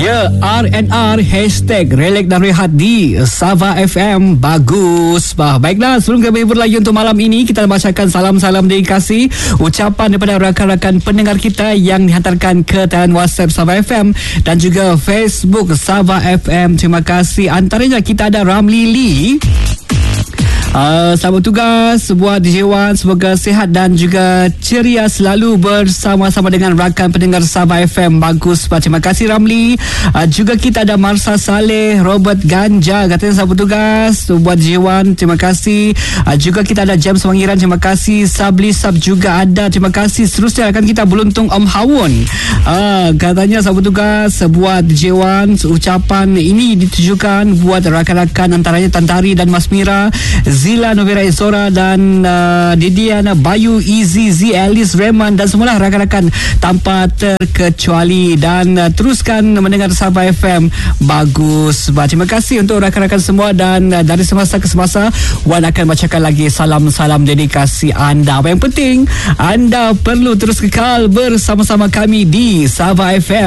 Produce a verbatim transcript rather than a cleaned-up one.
Ya, R and R Hashtag Relax dan Rehat di Sabah F M. Bagus bah. Baiklah, sebelum kami hibur lagi untuk malam ini, kita bacakan salam-salam dedikasi, ucapan daripada rakan-rakan pendengar kita yang dihantarkan ke talian WhatsApp Sabah F M dan juga Facebook Sabah F M. Terima kasih. Antaranya kita ada Ramli Lee. Uh, selamat tugas buat D J Wan, semoga sihat dan juga ceria selalu bersama-sama dengan rakan pendengar Sabah F M. Bagus, terima kasih Ramli. Uh, juga kita ada Marsa Saleh, Robert Ganja, katanya selamat tugas buat D J Wan, terima kasih. Uh, juga kita ada James Wangiran, terima kasih. Sabli Sab juga ada, terima kasih. Seterusnya akan kita beruntung Om Hawun. Uh, katanya selamat tugas buat D J Wan. Ucapan ini ditujukan buat rakan-rakan antaranya Tantari dan Mas Mira, Zila, Novira Isora dan uh, Didiana, Bayu, Easy, Z, Alice, Raymond dan semualah rakan-rakan tanpa terkecuali. Dan uh, teruskan mendengar Sabah F M. Bagus. Terima kasih untuk rakan-rakan semua dan uh, dari semasa ke semasa Wan akan bacakan lagi salam-salam dedikasi anda. Apa yang penting, anda perlu terus kekal bersama-sama kami di Sabah F M.